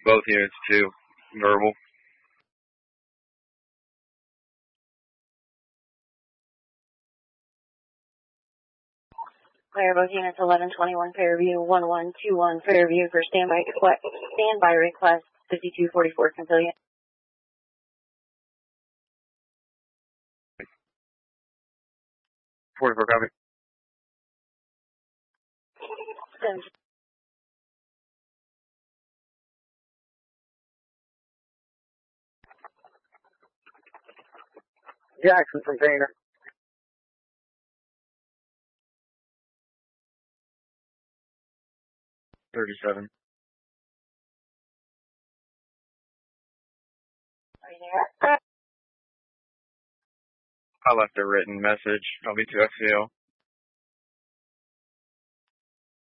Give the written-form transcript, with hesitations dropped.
both units to verbal. Clear both units 1121 Fairview, 1121 Fairview for standby request 5244 Conciliant. 44 copy. Jackson from Painter. $37. Are you there? I left a written message. I'll be to FCL.